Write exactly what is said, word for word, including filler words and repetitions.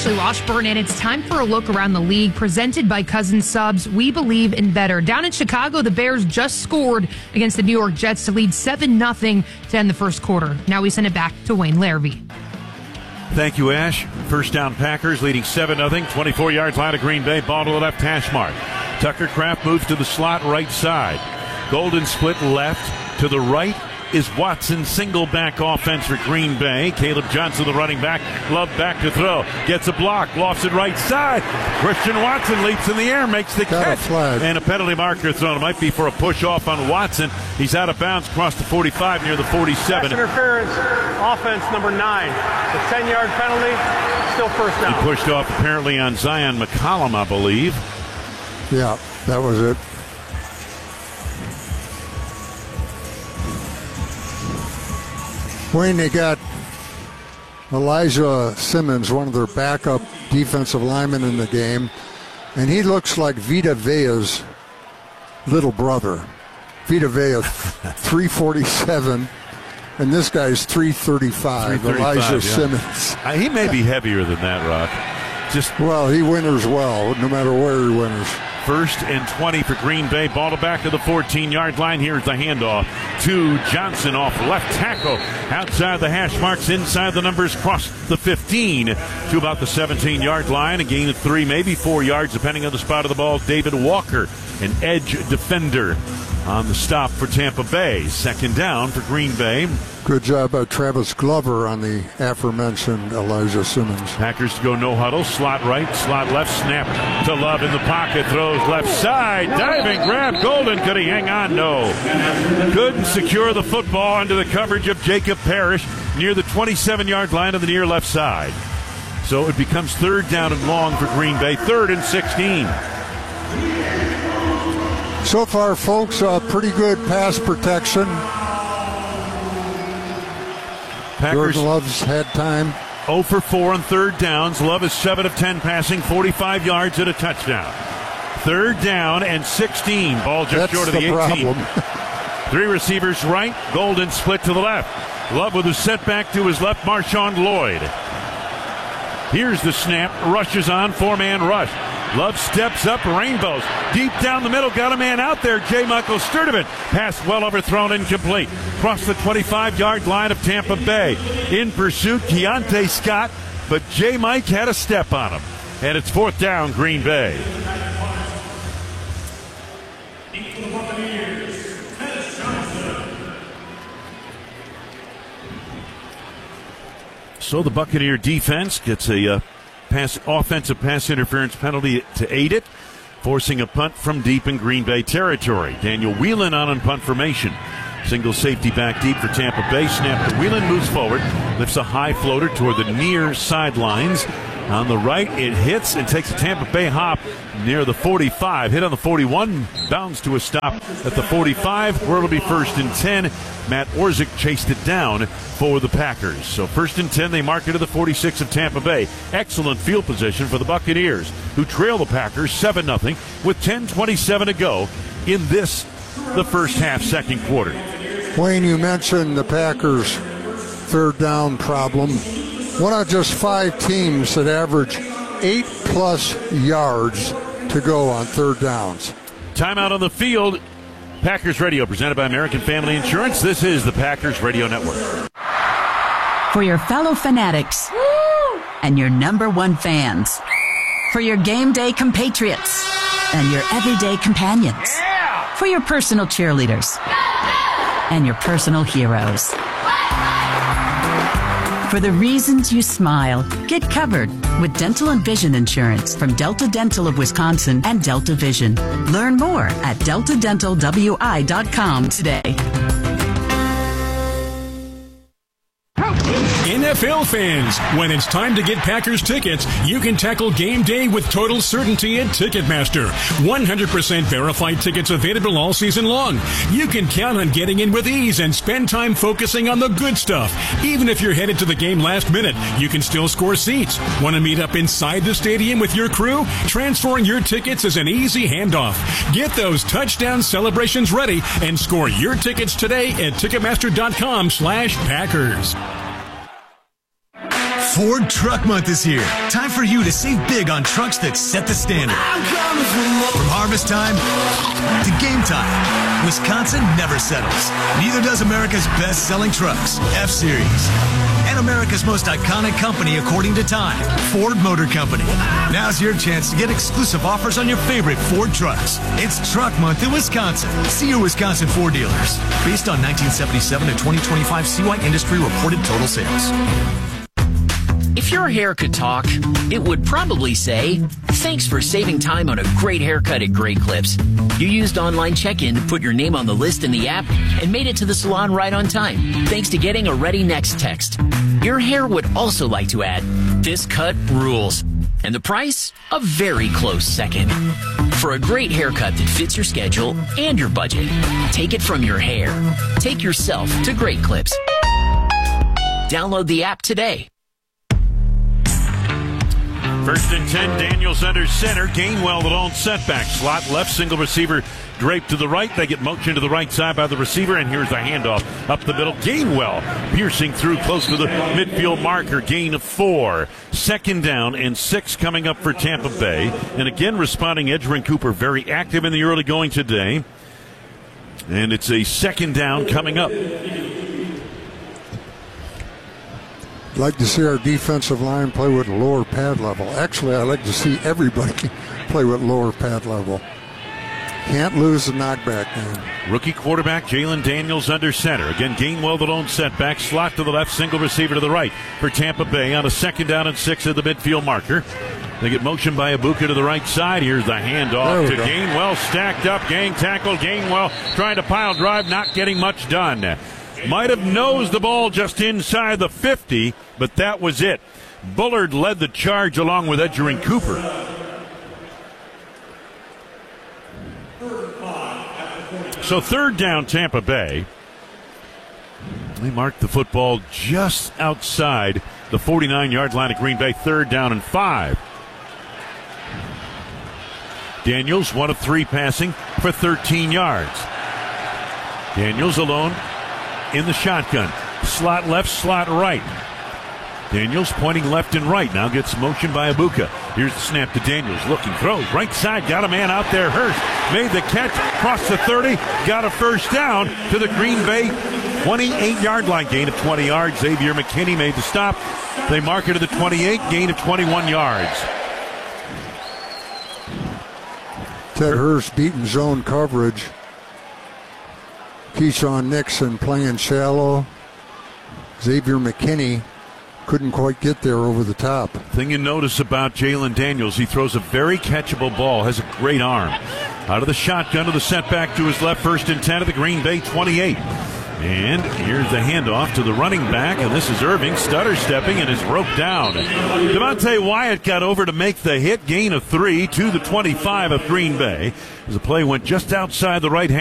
Ashley Washburn, and it's time for a look around the league presented by Cousins Subs. We believe in better. Down in Chicago, the Bears just scored against the New York Jets to lead seven nothing to end the first quarter. Now we send it back to Wayne Larrabee. Thank you, Ash. First down Packers leading seven nothing. twenty-four yards line of Green Bay. Ball to the left hash mark. Tucker Kraft moves to the slot right side. Golden split left to the right is Watson. Single back offense for Green Bay. Caleb Johnson, the running back. Love back to throw. Gets a block. Lofts it right side. Christian Watson leaps in the air. Makes the Got catch. A flag. And a penalty marker thrown. It might be for a push off on Watson. He's out of bounds across the forty-five near the forty-seven. Pass interference. Offense number nine. The ten-yard penalty. Still first down. He pushed off apparently on Zion McCollum, I believe. Yeah, that was it. Wayne, they got Elijah Simmons, one of their backup defensive linemen in the game, and he looks like Vita Vea's little brother. Vita Vea, three forty-seven, and this guy's three thirty-five, Elijah yeah. Simmons. Uh, he may be heavier than that, Rock. Just Well, he winters well, no matter where he winters. First and twenty for Green Bay. Ball to back to the fourteen-yard line. Here's the handoff to Johnson off left tackle. Outside the hash marks, inside the numbers, cross the fifteen to about the seventeen-yard line. A gain of three, maybe four yards, depending on the spot of the ball. David Walker, an edge defender, on the stop for Tampa Bay. Second down for Green Bay. Good job by Travis Glover on the aforementioned Elijah Simmons. Packers to go no huddle. Slot right, slot left, snap to Love in the pocket. Throws left side. Diving grab. Golden. Could he hang on? No. Couldn't secure the football under the coverage of Jacob Parrish near the twenty-seven-yard line of the near left side. So it becomes third down and long for Green Bay. Third and sixteen. So far, folks, uh, pretty good pass protection. Packers Jordan Love's had time. oh for four on third downs. Love is seven of ten passing, forty-five yards and a touchdown. Third down and sixteen. Ball just That's short of the, the eighteen. Three receivers right. Golden split to the left. Love with a setback to his left. Marshawn Lloyd. Here's the snap. Rushes on. Four-man rush. Love steps up, rainbows. Deep down the middle, got a man out there, J. Michael Sturdivant. Pass well overthrown, incomplete. Cross the twenty-five-yard line of Tampa Bay. In pursuit, Keontae Scott, but J. Mike had a step on him. And it's fourth down, Green Bay. So the Buccaneer defense gets a... Uh, Pass, offensive pass interference penalty to aid it, forcing a punt from deep in Green Bay territory. Daniel Whelan on in punt formation. Single safety back deep for Tampa Bay. Snap to Whelan, moves forward, lifts a high floater toward the near sidelines. On the right, it hits and takes a Tampa Bay hop near the forty-five. Hit on the forty-one, bounds to a stop at the forty-five, where it'll be first and ten. Matt Orzik chased it down for the Packers. So first and ten, they mark it to the forty-six of Tampa Bay. Excellent field position for the Buccaneers, who trail the Packers seven nothing with ten twenty-seven to go in this, the first half, second quarter. Wayne, you mentioned the Packers' third down problem. One of just five teams that average eight plus yards to go on third downs. Timeout on the field. Packers Radio, presented by American Family Insurance. This is the Packers Radio Network. For your fellow fanatics Woo! And your number one fans. For your game day compatriots and your everyday companions. Yeah! For your personal cheerleaders and your personal heroes. For the reasons you smile, get covered with dental and vision insurance from Delta Dental of Wisconsin and Delta Vision. Learn more at delta dental w i dot com today. N F L fans, when it's time to get Packers tickets, you can tackle game day with total certainty at Ticketmaster. one hundred percent verified tickets available all season long. You can count on getting in with ease and spend time focusing on the good stuff. Even if you're headed to the game last minute, you can still score seats. Want to meet up inside the stadium with your crew? Transferring your tickets is an easy handoff. Get those touchdown celebrations ready and score your tickets today at Ticketmaster dot com slash Packers. Ford Truck Month is here. Time for you to save big on trucks that set the standard. From harvest time to game time, Wisconsin never settles. Neither does America's best-selling trucks, F-Series. And America's most iconic company according to Time, Ford Motor Company. Now's your chance to get exclusive offers on your favorite Ford trucks. It's Truck Month in Wisconsin. See your Wisconsin Ford dealers. Based on nineteen seventy-seven to twenty twenty-five C Y Industry reported total sales. If your hair could talk, it would probably say, thanks for saving time on a great haircut at Great Clips. You used online check-in to put your name on the list in the app and made it to the salon right on time, thanks to getting a Ready Next text. Your hair would also like to add, this cut rules. And the price? A very close second. For a great haircut that fits your schedule and your budget, take it from your hair. Take yourself to Great Clips. Download the app today. First and ten, Daniels under center. Gainwell, the lone setback. Slot left, single receiver draped to the right. They get motion to the right side by the receiver, and here's the handoff up the middle. Gainwell piercing through close to the midfield marker. Gain of four. Second down and six coming up for Tampa Bay. And again, responding, Edgerrin Cooper very active in the early going today. And it's a second down coming up. I'd like to see our defensive line play with lower pad level. Actually, I'd like to see everybody play with lower pad level. Can't lose the knockback game. Rookie quarterback Jalen Daniels under center. Again, Gainwell the lone setback. Slot to the left, single receiver to the right for Tampa Bay on a second down and six at the midfield marker. They get motion by Ibuka to the right side. Here's the handoff to go. Gainwell. Stacked up, gang tackle. Gainwell trying to pile drive, not getting much done. Might have nosed the ball just inside the fifty, but that was it. Bullard led the charge along with Edgerrin Cooper. So third down, Tampa Bay. They marked the football just outside the forty-nine-yard line of Green Bay. Third down and five. Daniels, one of three passing for thirteen yards. Daniels alone in the shotgun. Slot left, slot right. Daniels pointing left and right. Now gets motion by Ibuka. Here's the snap to Daniels. Looking, throws. Right side, got a man out there. Hurst made the catch. Crossed the thirty. Got a first down to the Green Bay twenty-eight-yard line. Gain of twenty yards. Xavier McKinney made the stop. They mark it to the twenty-eight. Gain of twenty-one yards. Ted Hurst beating zone coverage. Keyshawn Nixon playing shallow. Xavier McKinney couldn't quite get there over the top. Thing you notice about Jalen Daniels, he throws a very catchable ball, has a great arm. Out of the shotgun to the setback to his left, first and ten of the Green Bay twenty-eight. And here's the handoff to the running back, and this is Irving stutter stepping and is roped down. Devontae Wyatt got over to make the hit, gain of three to the twenty-five of Green Bay. As the play went just outside the right hand.